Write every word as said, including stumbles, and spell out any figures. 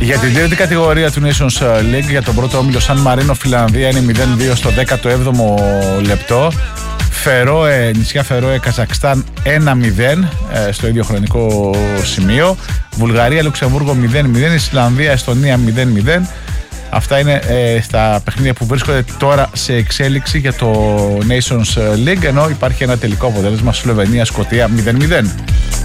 Για την τρίτη κατηγορία του Nations League, για τον πρώτο όμιλο, Σαν Μαρίνο Φιλανδία είναι μηδέν δύο στο δέκατο έβδομο λεπτό. Φερόε, νησιά Φερόε Καζακστάν ένα μηδέν ε, στο ίδιο χρονικό σημείο. Βουλγαρία Λουξεμβούργο μηδέν μηδέν. Ισλανδία Εστονία μηδέν μηδέν. Αυτά είναι ε, στα παιχνίδια που βρίσκονται τώρα σε εξέλιξη για το Nations League, ενώ υπάρχει ένα τελικό αποτέλεσμα Σλοβενία Σκωτία μηδέν μηδέν.